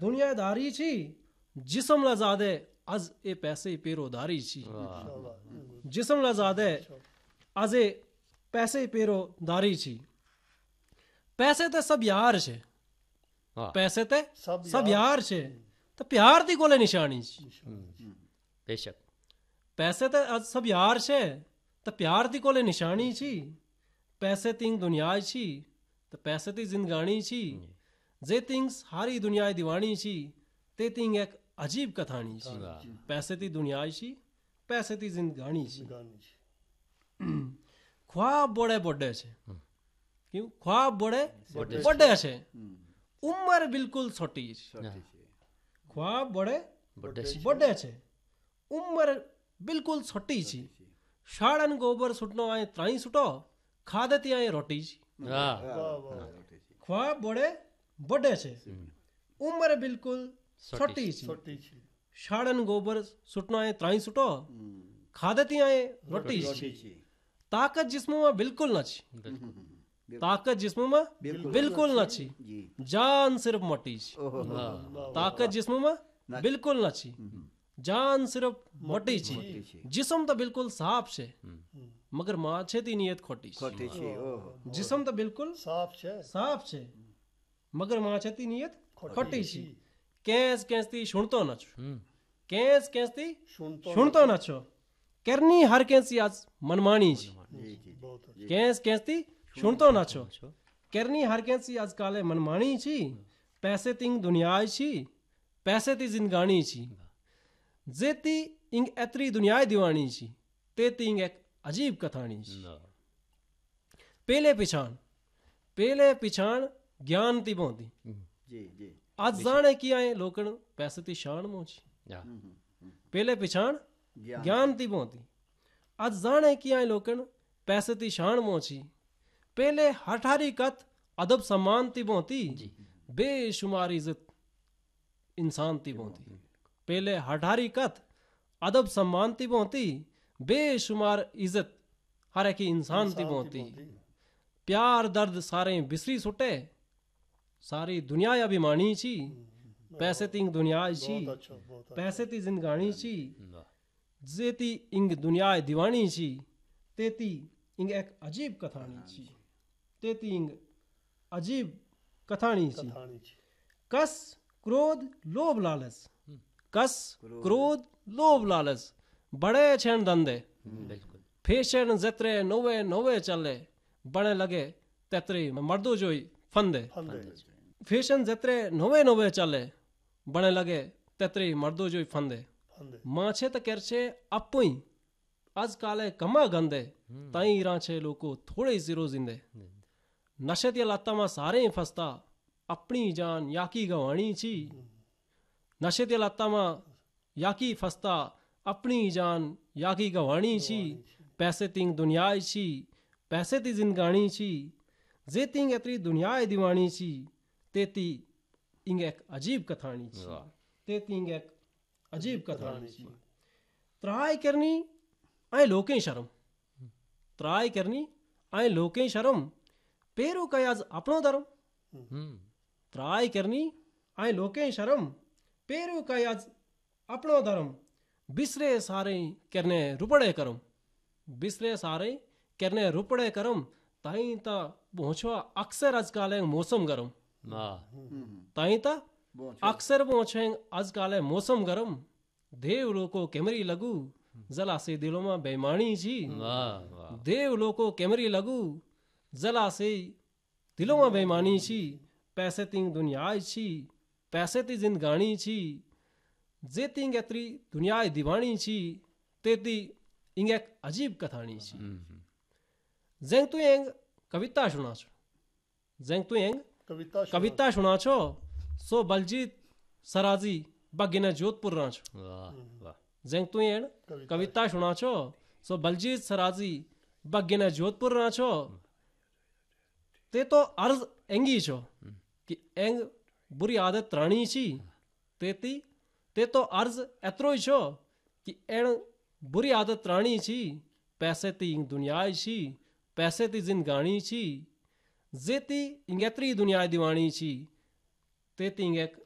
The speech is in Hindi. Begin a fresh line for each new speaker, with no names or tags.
दुनियादारी छी जिसम लाजादे az e पैसे पेरोदारी छी जिसम लाजादे az e पैसे पेरोदारी छी पैसे ते सब यार छे पैसे ते सब यार छे तो प्यार दी कोले निशानी छी
बेशक
पैसे ते आज सब यार छे तो प्यार दी कोले निशानी छी पैसे तिंग दुनिया छी तो पैसे ती जिंदगानी छी जे तिंग सारी दुनिया दीवानी छी ते तिंग एक अजीब कथानी छी पैसे ती दुनिया छी पैसे ती जिंदगानी छी ख्वाब बड़े बड़े छे क्यों ख्वाब बड़े बड़े छे उम्र बिल्कुल छोटी छे ख्वाब बड़े बड़े छे उम्र बिल्कुल छोटी छी शाड़न गोबर सुटनो आए त्राई सुटो खादती आए रोटी छी ख्वाब बड़े बड़े छे उम्र बिल्कुल छोटी छी शाड़न गोबर सुटनो आए त्राई सुटो खादती आए रोटी छी ताकत जिस्म में बिल्कुल न छी ताकत जिस्म में बिल्कुल न छी जान सिर्फ मोटी छी ताकत जिस्म में बिल्कुल न छी जान सिर्फ मोटी छी जिस्म तो बिल्कुल साफ छे मगर माछे ती नियत खोटी छी जिस्म तो बिल्कुल साफ छे मगर माछे ती नियत खोटी छी केस केसती सुनतो न छो केस केसती सुनतो न छो करनी हर केसी आज मनमानी छी केस केसती सुनतो न छो करनी हर केसी आज काले मनमानी छी पैसे तिंग दुनिया छी पैसे ती जिंदगानी छी जेती इंग एतरी दुनिया दीवानी छी ते तिंग एक अजीब कथानी छी पहले पिछाण ज्ञान ती बोंदी आज जाने की आए लोकन पैसे ती शान मोची पहले पिछाण ज्ञान ती बोंदी आज जाने की आए लोकन पैसे ती शान मोची पहले हठारी कत अदब सम्मान ती बोंती बेशुमार इज्जत इंसान ती बोंती पहले हठारी कत अदब सम्मान ती बोंती बेशुमार इज्जत हर एक इंसान ती बोंती प्यार दर्द सारे बिसरी सुटे सारी दुनिया अभिमानी छी पैसे तिंग दुनिया छी पैसे ती जिंदगानी छी जेती इंग दुनिया दीवानी छी तेती इंग एक अजीब कथानी छी तेती इंग अजीब कथानी छी कस क्रोध लोभ लालच कस क्रोध लोभ लालच बड़े छेन धंधे फैशन जत्रे नोवे नोवे चले बड़े लगे तेतरे मर्दो जोई फंदे फैशन जत्रे नोवे नोवे चले बड़े लगे तेतरे मर्दो जोई फंदे माछे तो करछे अपुई आज काले कमा गंदे ताई रांछे लोको थोड़े सिरो जिंदे नशे ते लाता मा सारे फसता अपनी जान याकी गवाणी छी नशे ते लाता मा याकी फसता अपनी जान याकी गवाणी छी पैसे तिंग दुनिया छी पैसे ती जिंदगानी छी जे तिंग एतरी दुनिया दीवानी छी तेती इंग एक अजीब कथानी छी तेती इंग एक अजीब कथानी छी त्राय करनी आए लोकें शर्म त्राय करनी आए लोकें शर्म पेरू का आज अपनो धर्म त्राय करनी आए लोकें शर्म पेरू का आज अपनो धर्म बिसरे सारे करने रुपड़े करम बिसरे सारे करने रुपड़े करम ताई ता पहुंचो अक्सर आजकाल मौसम गरम ताई ता अक्सर पहुंचे आजकाल मौसम गरम देव लोको कैमरी लगू जला से दिलों में बेईमानी छी देव लोको कैमरी लगू जला से दिलों में बेईमानी छी पैसे तिंग दुनिया छी पैसे ती जिंदगानी छी जे तिंग एतरी दुनिया दीवानी छी तेती इंग एक अजीब कथानी छी जेंग तू एंग कविता सुना छो जेंग तू एंग कविता सुना छो सो बलजीत सराजी बगिने जोधपुर रां छो जेंग तू एंग कविता सुना छो सो बलजीत सराजी बगिने जोधपुर रां छो ते तो अर्ज एंगी छो कि एंग बुरी आदत राणी छी तेती ते तो अर्ज एतरो ही छो कि एण बुरी आदत राणी छी पैसे ती दुनिया छी पैसे ती जिंदगानी छी जेती इंगेतरी दुनिया दीवानी छी तेती इंग एक